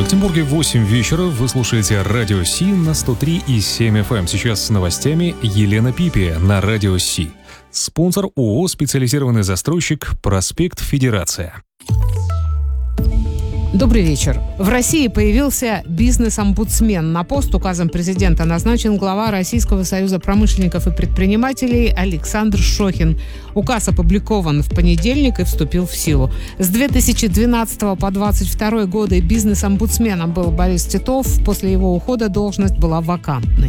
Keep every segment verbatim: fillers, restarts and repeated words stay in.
Екатеринбурге восемь вечера. Вы слушаете Радио Си на сто три и семь эф эм. Сейчас с новостями Елена Пипи на Радио Си. Спонсор ООО «Специализированный застройщик», проспект Федерация. Добрый вечер. В России появился бизнес-омбудсмен. На пост указом президента назначен глава Российского союза промышленников и предпринимателей Александр Шохин. Указ опубликован в понедельник и вступил в силу. С две тысячи двенадцатого по двадцать второй годы бизнес-омбудсменом был Борис Титов. После его ухода должность была вакантной.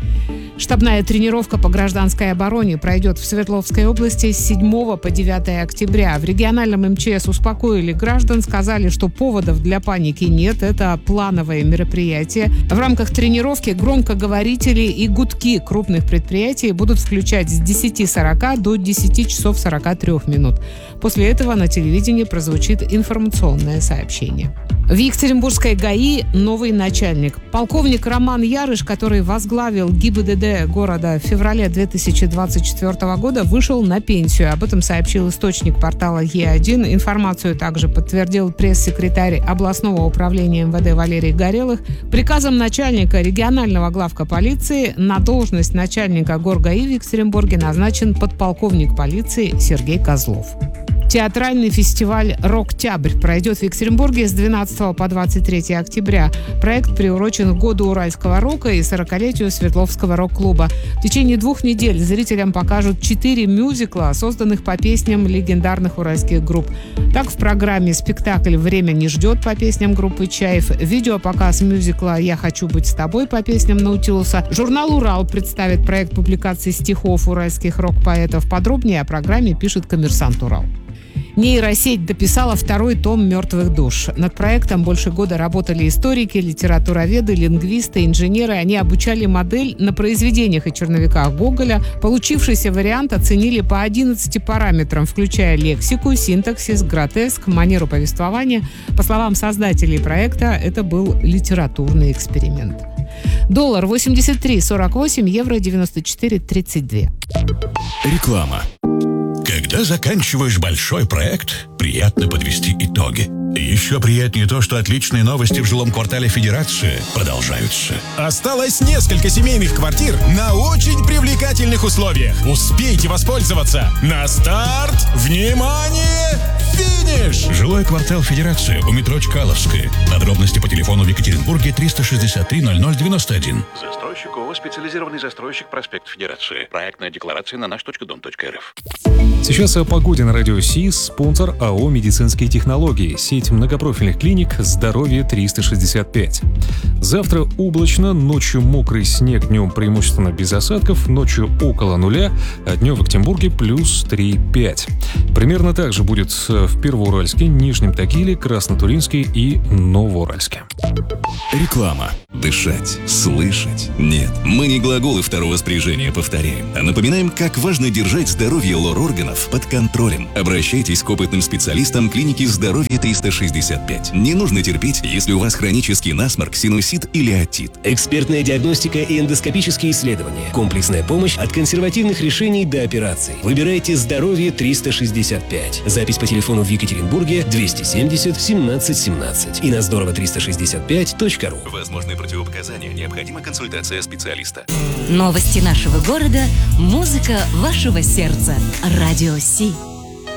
Штабная тренировка по гражданской обороне пройдет в Свердловской области с седьмого по девятое октября. В региональном эм че эс успокоили граждан, сказали, что поводов для паники нет, это плановое мероприятие. В рамках тренировки громкоговорители и гудки крупных предприятий будут включать с десяти сорока до десяти часов сорока трёх минут. После этого на телевидении прозвучит информационное сообщение. В Екатеринбургской ГАИ новый начальник. Полковник Роман Ярыш, который возглавил ГИБДД города в феврале две тысячи двадцать четвёртого года, вышел на пенсию. Об этом сообщил источник портала Е один. Информацию также подтвердил пресс-секретарь областного управления эм вэ дэ Валерий Горелых. Приказом начальника регионального главка полиции на должность начальника ГорГАИ в Екатеринбурге назначен подполковник полиции Сергей Козлов. Театральный фестиваль «Роктябрь» пройдет в Екатеринбурге с двенадцатого по двадцать третье октября. Проект приурочен к году уральского рока и сорокалетию Свердловского рок-клуба. В течение двух недель зрителям покажут четыре мюзикла, созданных по песням легендарных уральских групп. Так, в программе спектакль «Время не ждет» по песням группы «Чаев», видеопоказ мюзикла «Я хочу быть с тобой» по песням Наутилуса. Журнал «Урал» представит проект публикации стихов уральских рок-поэтов. Подробнее о программе пишет «Коммерсант Урал». Нейросеть дописала второй том «Мертвых душ». Над проектом больше года работали историки, литературоведы, лингвисты, инженеры. Они обучали модель на произведениях и черновиках Гоголя. Получившийся вариант оценили по одиннадцати параметрам, включая лексику, синтаксис, гротеск, манеру повествования. По словам создателей проекта, это был литературный эксперимент. Доллар восемьдесят три сорок восемь, евро девяносто четыре тридцать два. Реклама. Когда заканчиваешь большой проект, приятно подвести итоги. Еще приятнее то, что отличные новости в жилом квартале Федерации продолжаются. Осталось несколько семейных квартир на очень привлекательных условиях. Успейте воспользоваться. На старт! Внимание! Финиш! Жилой квартал Федерации у метро Чкаловская. Подробности по телефону в Екатеринбурге триста шестьдесят три ноль ноль девяносто один. Застройщик ООО «Специализированный застройщик», проспект Федерации. Проектная декларация на наш точка дом точка эр эф. Сейчас о погоде на Радио Си. Спонсор АО «Медицинские технологии». Сеть многопрофильных клиник «Здоровье триста шестьдесят пять». Завтра облачно, ночью мокрый снег, днем преимущественно без осадков, ночью около нуля, а днем в Екатеринбурге плюс три-пять. Примерно так же будет в Первоуральске, Нижнем Тагиле, Краснотуринске и Новоуральске. Реклама. Дышать, слышать. Нет, мы не глаголы второго спряжения повторяем, а напоминаем, как важно держать здоровье лор-органов под контролем. Обращайтесь к опытным специалистам клиники «Здоровье триста шестьдесят пять». Не нужно терпеть, если у вас хронический насморк, синусит или отит. Экспертная диагностика и эндоскопические исследования. Комплексная помощь от консервативных решений до операций. Выбирайте «Здоровье триста шестьдесят пять». Запись по телефону в Екатеринбурге двести семьдесят семнадцать семнадцать и на здорово триста шестьдесят пять точка ру. Возможны противопоказания, необходима консультация специалиста. Новости нашего города, музыка вашего сердца. Радио Си.